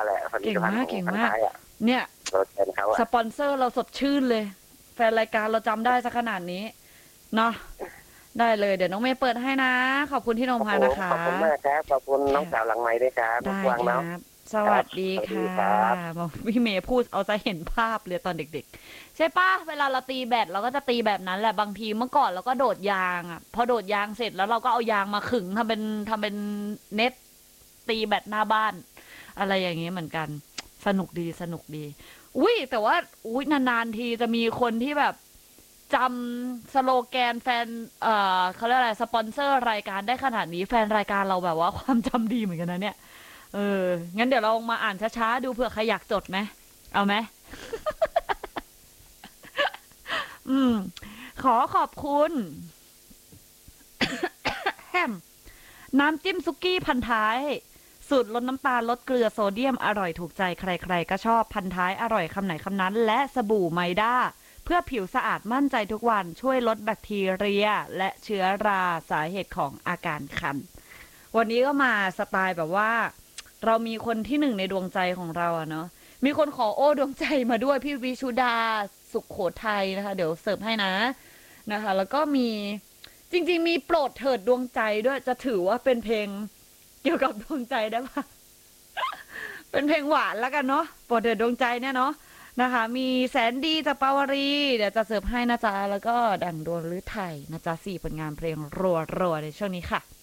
แหละผลิเก่ตงภัณฑ์มาขกองเก่งพันมากท้ายอ่ะเนี่ยตัวแทนเขาสอ่ะปอนเซอร์เราสดชื่นเลย แฟนรายการเราจำได้สักขนาดนี้เนาะได้เลยเดี๋ยวน้องเมย์เปิดให้นะ ขอบคุณที่โทรมานะคะขอบคุณมากครับขอบคุณน้องสาวหลังไม้ด้วยครับได้กวางคเนาะรับ สวัสดีสวัสดีค่ะครับพี่เมย์พูดเอาใจเห็นภาพเลยตอนเด็กๆ ใช่ปะเวลาเราตีแบดเราก็จะตีแบบนั้นแหละบางทีเมื่อก่อนเราก็โดดยางอ่ะพอโดดยางเสร็จแล้วเราก็เอายางมาขึงทำเป็นเน็ตตีแบดหน้าบ้าน อะไรอย่างนี้เหมือนกัน สนุกดีสนุกดี อุ้ยแต่ว่าอุ้ยนานๆทีจะมีคนที่แบบจำสโลแกนแฟนเขาเรียกอะไรสปอนเซอร์รายการได้ขนาดนี้แฟนรายการเราแบบว่าความจำดีเหมือนกันนะเนี่ยงั้นเดี๋ยวเรามาอ่านช้าๆดูเผื่อใครอยากจดไหมเอาไหม ขอขอบคุณ แฮมน้ำจิ้มซุกี้พันท้าย สูตรลดน้ำตาลลดเกลือโซเดียมอร่อยถูกใจใครๆก็ชอบพันท้ายอร่อยคำไหนคำนั้น และสบู่ไมด้าเพื่อผิวสะอาดมั่นใจทุกวันช่วยลดแบคทีเรียและเชื้อราสาเหตุของอาการคัน วันนี้ก็มาสไตล์แบบว่า เรามีคนที่หนึ่งในดวงใจของเราอะเนาะมีคนขอโอ้ดวงใจมาด้วยพี่วิชุดาสุขโขทัยนะคะเดี๋ยวเสิร์ฟให้นะนะคะ แล้วก็มีจริงๆมีโปรดเถิดดวงใจด้วยจะถือว่าเป็นเพลงเกี่ยวกับดวงใจได้ปะ เป็นเพลงหวานแล้วกันเนาะโปรดเถิดดวงใจเนี่ยเนาะนะคะ มีแสนดีจากปาวรีเดี๋ยวจะเสิร์ฟให้นะจ๊ะแล้วก็ดังดวงฤทัยนะจ๊ะ4 ผลงานเพลงรัวๆในช่วงนี้ค่ะ